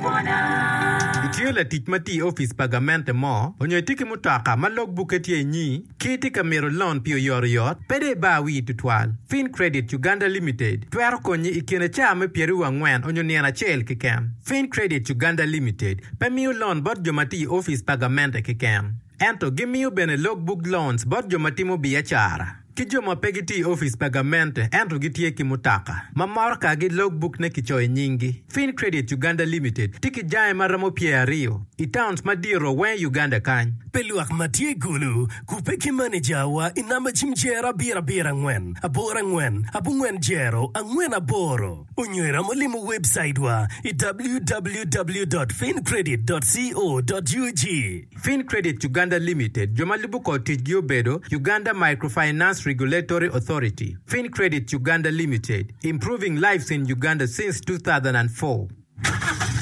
Itio la tich mati office pagamente mo, onyo tiki mutaka ma logbook etie nyi, kiti kamero loan pio yot, pede ba wi tutwal. Fin Credit Uganda Limited, twero konyi ikine chame pieru wangwen onyo niana chel kikem. Fin Credit Uganda Limited, pemiu loan bot jomati office pagamente kikem. Ento gimiu bene logbook loans bot jomatimo biachara. Kijoma pegiti office pagamente ento gitie kimutaka. Mamorka gi logbook ne kichoe nyingi. Fin Credit Uganda Limited tiki jae maramo pia rio. Itowns madiro wen Uganda kany. Peluak matie gulu kupeki manager wa inama chimjera bira ngwen. Abora ngwen, abu ngwen jero, angwen aboro. Unywera molimu website wa www.fincredit.co.ug. Fin Credit Uganda Limited, Jomalibuko Tijgio Bedo, Uganda Microfinance Regulatory Authority. Fin Credit Uganda Limited, improving lives in Uganda since 2004.